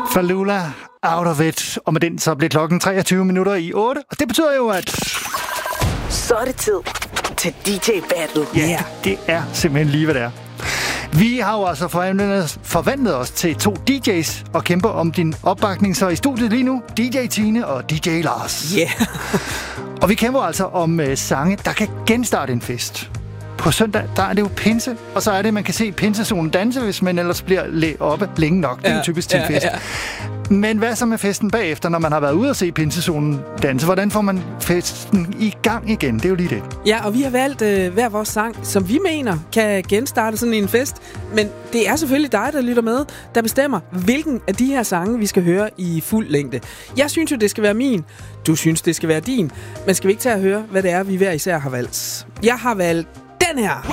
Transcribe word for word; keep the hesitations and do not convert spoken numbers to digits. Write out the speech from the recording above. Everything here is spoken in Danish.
Falula, Out of It. Og med den så bliver klokken treogtyve minutter i otte. Og det betyder jo, at... Så er det tid til D J Battle. Ja, yeah, det er simpelthen lige, hvad det er. Vi har jo altså forvandlet os til to D J's og kæmper om din opbakning. Så i studiet lige nu, D J Tine og D J Lars. Ja. Yeah. Og vi kæmper altså om uh, sange, der kan genstarte en fest. På søndag, der er det jo pinse, og så er det, man kan se pinsesolen danse, hvis man ellers bliver læ- oppe længe nok. Det er ja, jo typisk til ja, fest. Ja. Men hvad så med festen bagefter, når man har været ude og se pinsesolen danse? Hvordan får man festen i gang igen? Det er jo lige det. Ja, og vi har valgt øh, hver vores sang, som vi mener kan genstarte sådan en fest. Men det er selvfølgelig dig, der lytter med, der bestemmer, hvilken af de her sange, vi skal høre i fuld længde. Jeg synes jo, det skal være min. Du synes, det skal være din. Men skal vi ikke tage at høre, hvad det er, vi hver især har valgt? Jeg har valgt den her.